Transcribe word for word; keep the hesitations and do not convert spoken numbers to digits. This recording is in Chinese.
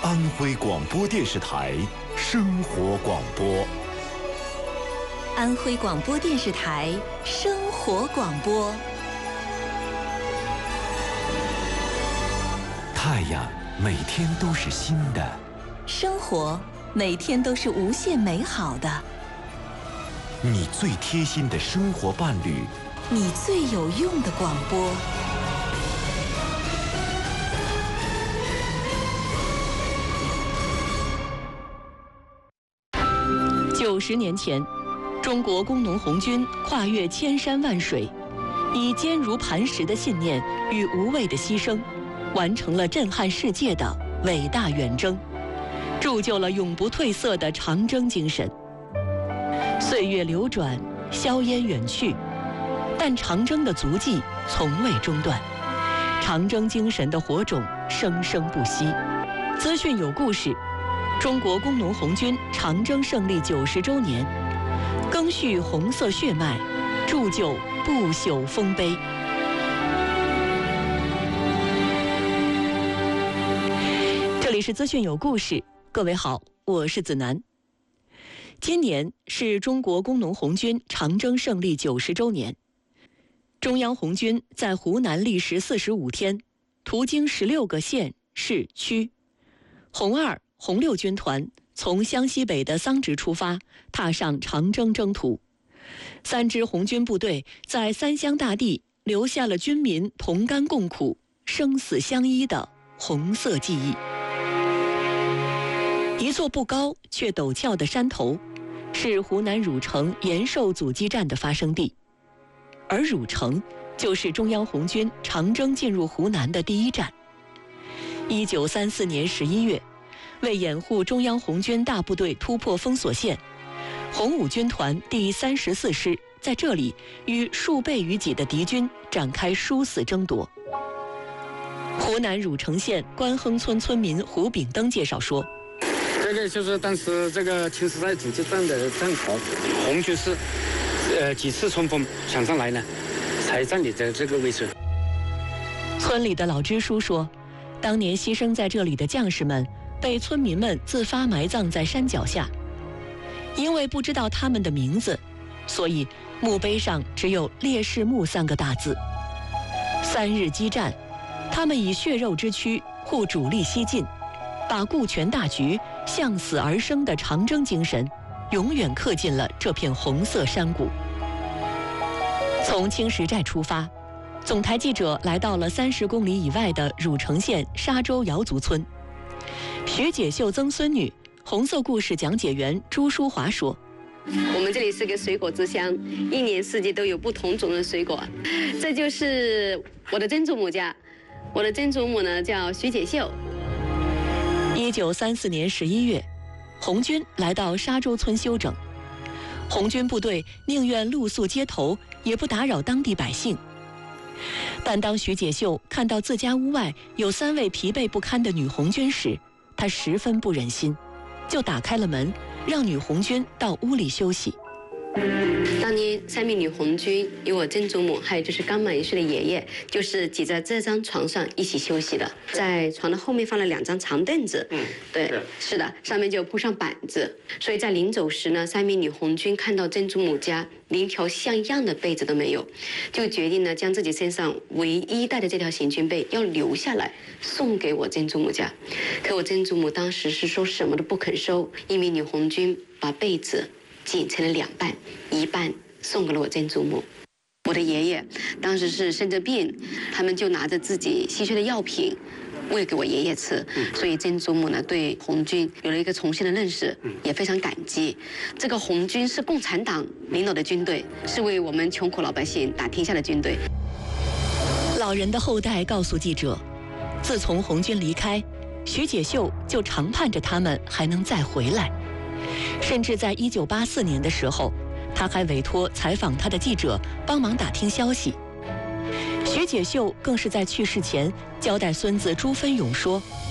安徽广播电视台生活广播。 安徽广播电视台生活广播。 太阳每天都是新的， 生活每天都是无限美好的。 你最贴心的生活伴侣， 你最有用的广播。 九十年前，中国工农红军跨越千山万水，以坚如磐石的信念与无畏的牺牲，完成了震撼世界的伟大远征，铸就了永不褪色的长征精神。岁月流转，硝烟远去，但长征的足迹从未中断，长征精神的火种生生不息。资讯有故事，中国工农红军长征胜利九十周年，赓续红色血脉，铸就不朽丰碑。这里是资讯有故事，各位好，我是子楠。今年是中国工农红军长征胜利九十周年，中央红军在湖南历时四十五天，途经十六个县市区。红二、红六军团从湘西北的桑植出发，踏上长征征途。三支红军部队在三湘大地留下了军民同甘共苦、生死相依的红色记忆。一座不高却陡峭的山头，是湖南汝城延寿阻击战的发生地，而汝城就是中央红军长征进入湖南的第一站。一九三四年十一月，为掩护中央红军大部队突破封锁线，红五军团第三十四师在这里与数倍于己的敌军展开殊死争夺。湖南汝城县关亨村村民胡炳登介绍说， 这个就是当时这个青石寨阻击战的战壕，红军是呃几次冲锋抢上来呢，才占领的这个位置。 村里的老支书说，当年牺牲在这里的将士们被村民们自发埋葬在山脚下，因为不知道他们的名字，所以墓碑上只有烈士墓三个大字。三日激战，他们以血肉之躯护主力西进，把顾全大局、向死而生的长征精神永远刻进了这片红色山谷。从青石寨出发，总台记者来到了三十公里以外的汝城县沙洲瑶族村。徐解秀曾孙女、红色故事讲解员朱淑华说， 我们这里是个水果之乡，一年四季都有不同种的水果。这就是我的曾祖母家，我的曾祖母呢叫徐解秀。 一九三四年十一月，红军来到沙洲村休整，红军部队宁愿露宿街头，也不打扰当地百姓。但当徐解秀看到自家屋外有三位疲惫不堪的女红军时，他十分不忍心，就打开了门，让女红军到屋里休息。 当年三名女红军有我曾祖母，还有就是刚满一岁的爷爷，就是挤在这张床上一起休息的。在床的后面放了两张长凳子，嗯，对，是的，上面就铺上板子。所以在临走时呢，三名女红军看到曾祖母家连条像样的被子都没有，就决定呢将自己身上唯一带的这条行军被要留下来送给我曾祖母家。可我曾祖母当时是说什么都不肯收，一名女红军把被子剪成了两半，一半送给了我曾祖母。我的爷爷当时是生着病，他们就拿着自己稀缺的药品喂给我爷爷吃，所以曾祖母呢对红军有了一个重新的认识，也非常感激。这个红军是共产党领导的军队，是为我们穷苦老百姓打天下的军队。 老人的后代告诉记者，自从红军离开，徐解秀就常盼着他们还能再回来。甚至在一九八四年的时候，他还委托采访他的记者帮忙打听消息。徐解秀更是在去世前交代孙子朱分勇说，